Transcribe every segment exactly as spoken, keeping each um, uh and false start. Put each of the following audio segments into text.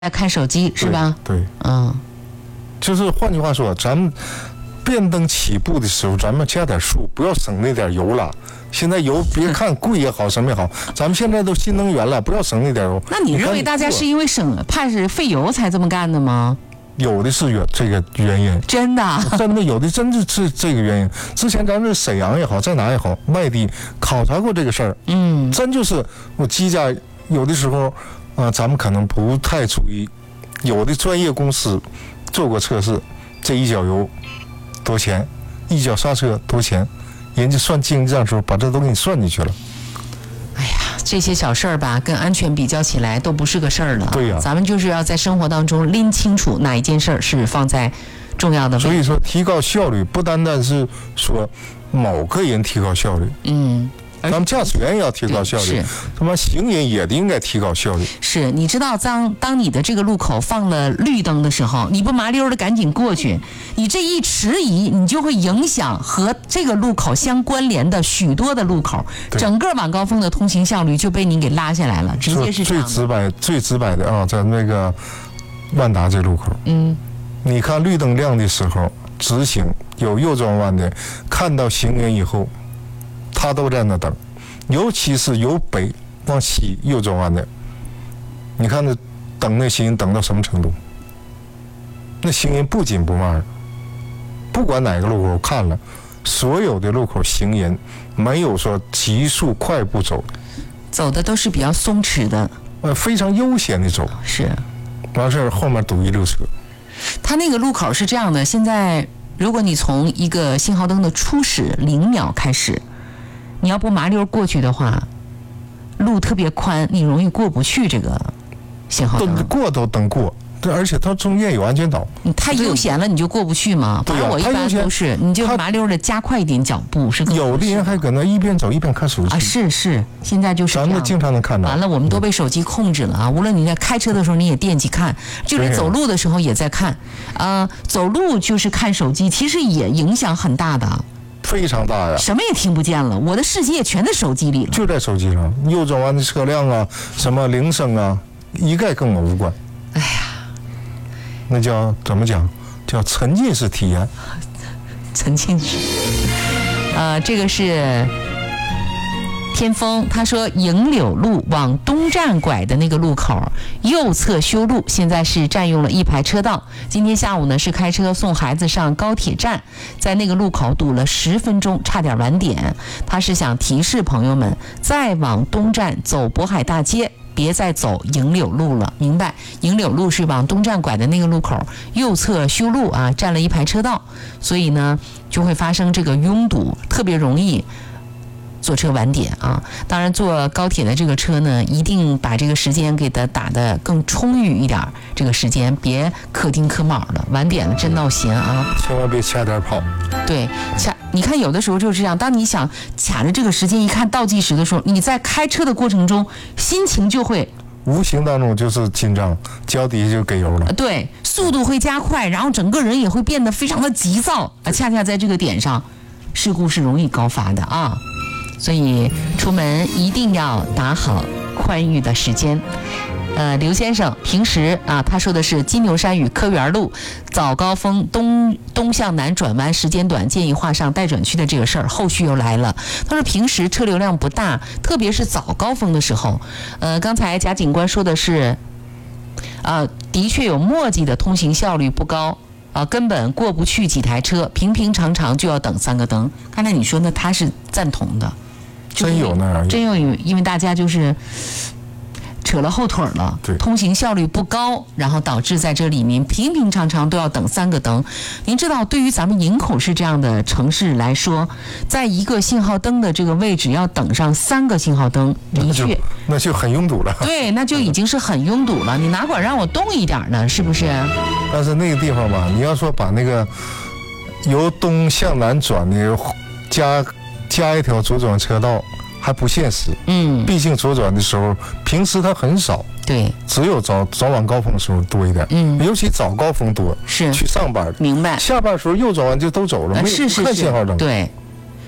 在看手机是吧？ 对， 嗯， 就是换句话说，咱们变灯起步的时候，咱们加点数，不要省那点油了。现在油别看贵也好，什么也好，咱们现在都新能源了，不要省那点油。 那你认为大家是因为省怕是费油才这么干的吗？ 有的是原这个原因， 真的， 真的有的真是是这个原因。之前咱这沈阳也好，在哪也好，外地考察过这个事儿， 嗯， 真就是我机架有的时候，啊、呃，咱们可能不太注意，有的专业公司做过测试，这一脚油多钱，一脚刹车多钱，人家算经济账的时候把这都给你算进去了。 哎呀，这些小事儿吧，跟安全比较起来都不是个事儿了。 对呀、啊， 咱们就是要在生活当中拎清楚哪一件事儿是放在重要的位置。 所以说，提高效率不单单是说某个人提高效率， 嗯。 咱们驾驶员也要提高效率， 是他妈行人也应该提高效率。 是，你知道，当当你的这个路口放了绿灯的时候，你不麻溜的赶紧过去，你这一迟疑，你就会影响和这个路口相关联的许多的路口，整个晚高峰的通行效率就被你给拉下来了，直接是这样的。 最直白、最直白的啊，在那个万达这路口， 嗯， 你看绿灯亮的时候，直行有右转弯的，看到行人以后。他都在那等，尤其是由北往西右转弯的，你看那等那行人等到什么程度？那行人不紧不慢，不管哪个路口看了，所有的路口行人没有说急速快步走， 走的都是比较松弛的， 呃，非常悠闲的走。 是， 完事儿后面堵一溜车。 他那个路口是这样的，现在如果你从一个信号灯的初始零秒开始。你要不麻溜过去的话，路特别宽，你容易过不去这个信号灯。 过都能过，而且它中间有安全岛。 你太悠闲了，你就过不去嘛。 对呀、啊， 我一般都是，你就麻溜的加快一点脚步是。 有的人还搁那一边走一边看手机啊，是是，现在就是这样。 咱们经常能看到。 完了，我们都被手机控制了啊！无论你在开车的时候，你也惦记看，就连走路的时候也在看。啊、呃，走路就是看手机，其实也影响很大的。 非常大呀， 什么也听不见了，我的世界全在手机里了， 就在手机上，右转弯的车辆啊，什么铃声啊，一概跟我无关。 哎呀， 那叫怎么讲？叫沉浸式体验。 沉浸式。呃，这个是天风，他说银柳路往东站拐的那个路口右侧修路，现在是占用了一排车道。今天下午呢是开车送孩子上高铁站，在那个路口堵了十分钟，差点晚点。他是想提示朋友们，再往东站走渤海大街，别再走银柳路了。明白？银柳路是往东站拐的那个路口右侧修路啊，占了一排车道，所以呢就会发生这个拥堵，特别容易坐车晚点啊。当然坐高铁的这个车呢，一定把这个时间给它打得更充裕一点，这个时间别可丁可卯的，晚点了真闹心啊。 千万别掐点跑。 对，掐你看有的时候就是这样，当你想卡着这个时间一看倒计时的时候，你在开车的过程中心情就会无形当中就是紧张，脚底下就给油了。 对，速度会加快，然后整个人也会变得非常的急躁啊。恰恰在这个点上，事故是容易高发的啊。所以出门一定要打好宽裕的时间。呃，刘先生平时啊，他说的是金牛山与科园路早高峰东东向南转弯时间短，建议画上待转区的这个事儿，后续又来了。他说平时车流量不大，特别是早高峰的时候。呃，刚才贾警官说的是，啊，的确有墨迹的通行效率不高。啊，根本过不去几台车，平平常常就要等三个灯。刚才你说呢，他是赞同的， 真有那样， 真有，因为大家就是扯了后腿了， 对， 通行效率不高，然后导致在这里面平平常常都要等三个灯。您知道，对于咱们营口市这样的城市来说，在一个信号灯的这个位置要等上三个信号灯，的确那就很拥堵了。 对，那就已经是很拥堵了。你哪管让我动一点呢？是不是？ 但是那个地方吧，你要说把那个由东向南转的加加一条左转车道，还不现实。 嗯， 毕竟左转的时候，平时它很少， 对， 只有早早晚高峰的时候多一点。 嗯， 尤其早高峰多， 是去上班的， 明白。 下班的时候右转弯就都走了， 呃、 没有看信号灯。 对。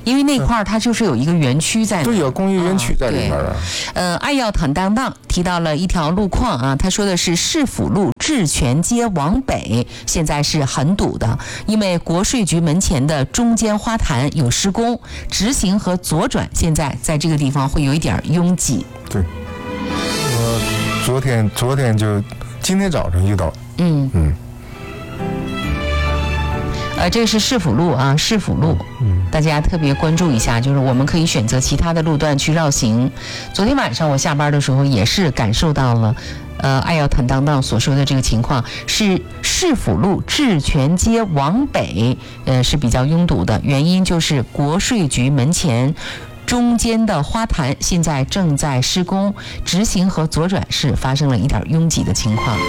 因为那块儿它就是有一个园区在那。 对呀、啊，工业园区在里边啊。 呃，爱要坦荡荡提到了一条路况啊，他说的是市府路智泉街往北，现在是很堵的，因为国税局门前的中间花坛有施工，直行和左转现在在这个地方会有一点拥挤。 对，我昨天昨天就今天早上遇到。 嗯嗯。 呃，这是市府路啊，市府路，嗯，大家特别关注一下，就是我们可以选择其他的路段去绕行。昨天晚上我下班的时候也是感受到了，呃，爱要坦荡荡所说的这个情况，是市府路智泉街往北，呃是比较拥堵的，原因就是国税局门前中间的花坛现在正在施工，直行和左转是发生了一点拥挤的情况。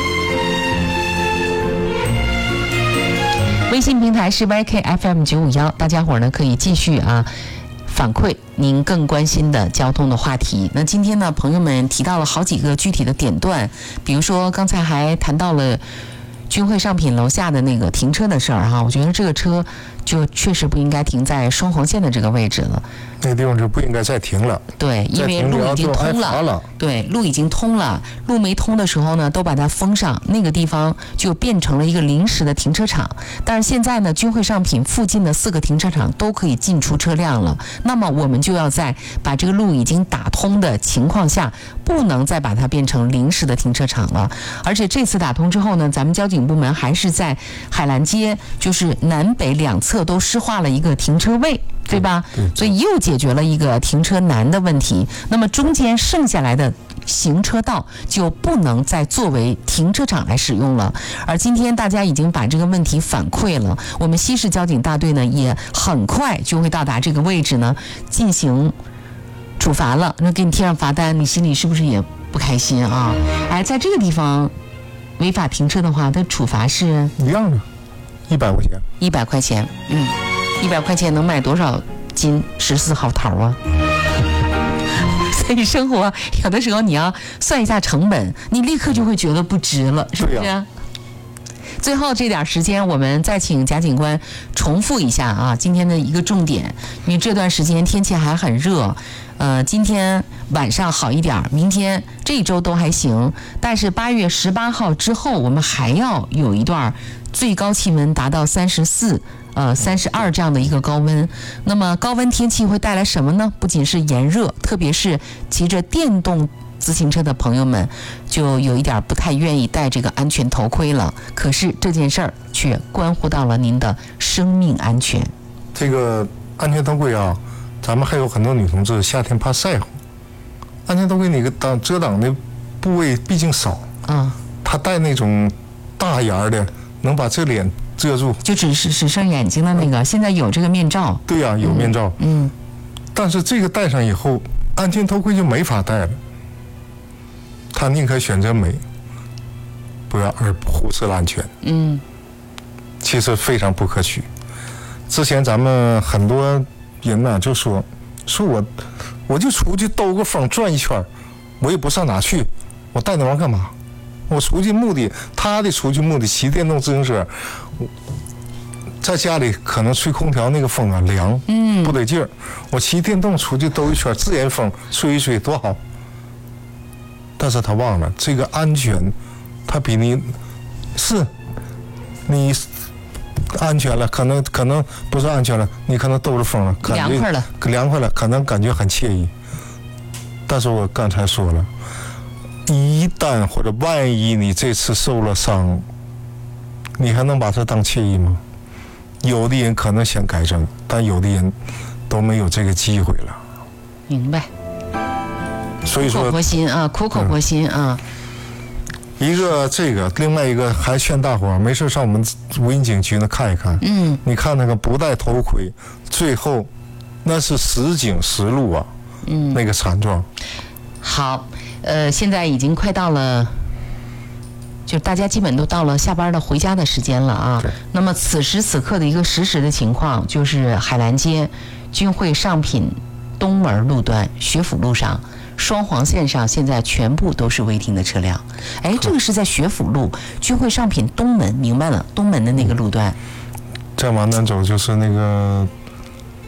微信平台是 Y K F M 九五一，大家伙呢可以继续啊反馈您更关心的交通的话题。那今天呢，朋友们提到了好几个具体的点段，比如说刚才还谈到了君汇上品楼下的那个停车的事儿哈，我觉得这个车就确实不应该停在双黄线的这个位置了， 那个地方就不应该再停了。 对，因为路已经通了， 了对，路已经通了，路没通的时候呢，都把它封上，那个地方就变成了一个临时的停车场。但是现在呢，君汇上品附近的四个停车场都可以进出车辆了，那么我们就要在把这个路已经打通的情况下，不能再把它变成临时的停车场了。而且这次打通之后呢，咱们交警部门还是在海澜街，就是南北两侧都施划了一个停车位，对吧？ 对对， 所以又解决了一个停车难的问题。那么中间剩下来的行车道就不能再作为停车场来使用了。而今天大家已经把这个问题反馈了，我们西市交警大队呢也很快就会到达这个位置呢进行处罚了。那给你贴上罚单，你心里是不是也不开心啊？哎，在这个地方违法停车的话，它处罚是一样的，一百块钱。 一百块钱，嗯，一百块钱能买多少斤十四号桃啊？所以生活有的时候你要算一下成本，你立刻就会觉得不值了，是不是？啊、最后这点时间，我们再请贾警官重复一下啊，今天的一个重点，因为这段时间天气还很热。呃，今天晚上好一点，明天这一周都还行，但是八月十八号之后，我们还要有一段最高气温达到三十四、呃三十二这样的一个高温。那么高温天气会带来什么呢？不仅是炎热，特别是骑着电动自行车的朋友们，就有一点不太愿意戴这个安全头盔了。可是这件事儿却关乎到了您的生命安全。 这个安全头盔啊，咱们还有很多女同志夏天怕晒乎，安全头盔那个挡遮挡的部位毕竟少啊， 他戴那种大檐的，能把这脸遮住， 就只是只剩眼睛的那个。现在有这个面罩， 对呀、啊，有面罩， 嗯， 但是这个戴上以后，安全头盔就没法戴了。他宁可选择美，不要而忽视了安全， 嗯， 其实非常不可取。之前咱们很多人呢、啊、就说，说我我就出去兜个风转一圈，我也不上哪去，我带那玩意干嘛？我出去目的，他的出去目的骑电动自行车，在家里可能吹空调那个风啊凉， 嗯， 不得劲儿。我骑电动出去兜一圈，自然风吹一吹多好。但是他忘了这个安全，他比你是你安全了，可能可能不是安全了，你可能兜着风了，感觉凉快了， 凉快了，可能感觉很惬意。但是我刚才说了，一旦或者万一你这次受了伤，你还能把这当惬意吗？有的人可能想改正，但有的人都没有这个机会了。 明白。 所以说， 苦口婆心啊，苦口婆心啊。 嗯、一个这个，另外一个还劝大伙儿没事上我们无人警局那看一看。 嗯。 你看那个不戴头盔，最后那是实景实录啊。嗯。那个惨状。 好，呃，现在已经快到了。就大家基本都到了下班的回家的时间了啊。那么此时此刻的一个实时的情况，就是海澜街君汇上品东门路段学府路上双黄线上现在全部都是违停的车辆。哎，这个是在学府路君汇上品东门，明白了，东门的那个路段。 再往南走就是那个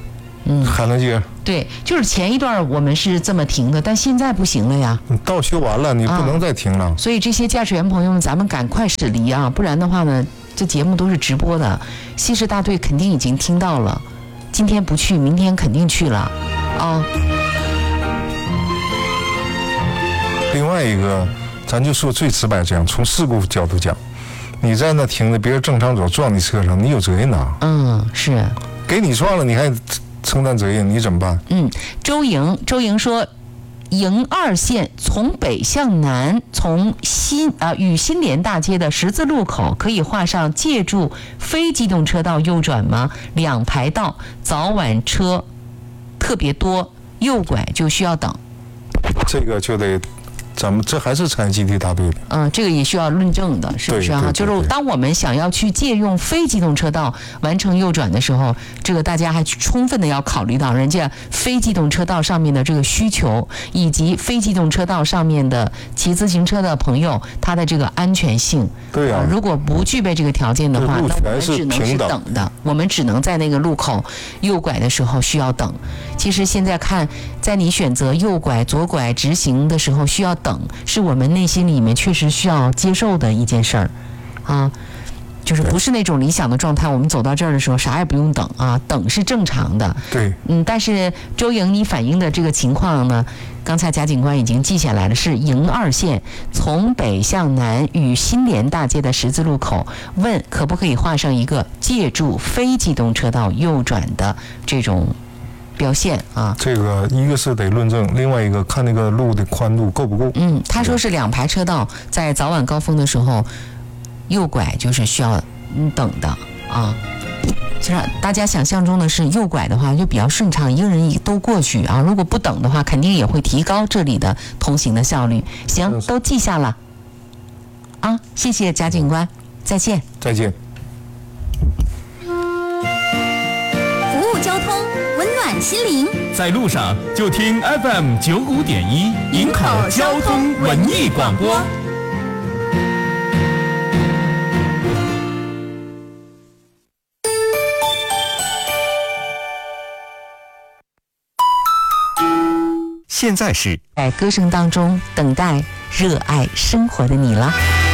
嗯， 还能接。 对，就是前一段我们是这么停的，但现在不行了呀。 你道修完了，你不能再停了。 啊、所以这些驾驶员朋友们，咱们赶快驶离啊，不然的话呢，这节目都是直播的，西市大队肯定已经听到了，今天不去，明天肯定去了啊。 另外一个，咱就说最直白这样，从事故角度讲，你在那停着，别人正常走撞你车上，你有责任呐。 嗯，是。 给你撞了，你还承担责任，你怎么办？ 嗯，周莹，周莹说，营二线从北向南，从新啊与新联大街的十字路口可以画上借助非机动车道右转吗？两排道，早晚车特别多，右拐就需要等。 这个就得。咱们这还是产业集体大队的， 嗯，这个也需要论证的，是不是啊？就是当我们想要去借用非机动车道完成右转的时候，这个大家还充分的要考虑到人家非机动车道上面的这个需求，以及非机动车道上面的骑自行车的朋友他的这个安全性。 对啊， 呃、如果不具备这个条件的话，那我们只能是等的，我们只能在那个路口右拐的时候需要等。其实现在看，在你选择右拐、左拐直行的时候需要等。等是我们内心里面确实需要接受的一件事儿，啊，就是不是那种理想的状态。我们走到这儿的时候，啥也不用等啊，等是正常的。 对， 嗯，但是周莹你反映的这个情况呢，刚才贾警官已经记下来了，是营二线从北向南与新联大街的十字路口，问可不可以画上一个借助非机动车道右转的这种标线啊， 这个一个是得论证，另外一个看那个路的宽度够不够。 嗯，他说是两排车道，在早晚高峰的时候，右拐就是需要等的啊。其实大家想象中的是右拐的话就比较顺畅，一个人都过去啊。如果不等的话，肯定也会提高这里的通行的效率。行，都记下了啊，谢谢贾警官，再见。 再见。 心灵在路上就听 F M 九五点一营口交通文艺广播。 现在是在歌声当中等待热爱生活的你了。